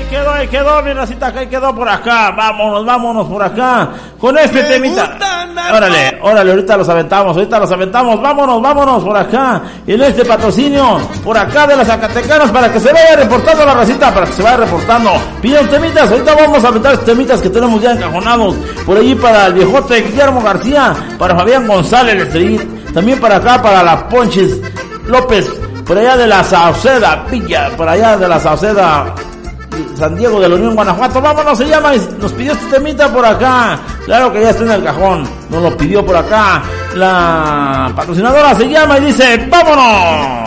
Ahí quedó, mi racita, ahí quedó por acá. Vámonos por acá. Con este temita. Órale, ahorita los aventamos. Vámonos por acá. Y en este patrocinio, por acá de las Zacatecanas, para que se vaya reportando la racita, Piden temitas, ahorita vamos a aventar temitas que tenemos ya encajonados. Por allí para el viejote Guillermo García, para Fabián González, también para acá, para la Ponchis López, por allá de la Sauceda Villa, por allá de la Sauceda San Diego de la Unión, Guanajuato. Vámonos, se llama, y nos pidió este temita por acá. Claro que ya está en el cajón, nos lo pidió por acá. La patrocinadora se llama y dice, vámonos.